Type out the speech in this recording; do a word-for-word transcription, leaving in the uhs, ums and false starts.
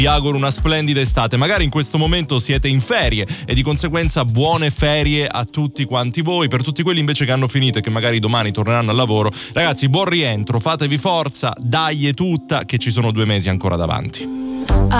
Vi auguro una splendida estate, magari in questo momento siete in ferie e di conseguenza buone ferie a tutti quanti voi. Per tutti quelli invece che hanno finito e che magari domani torneranno al lavoro, ragazzi, buon rientro, fatevi forza, dai e tutta, che ci sono due mesi ancora davanti.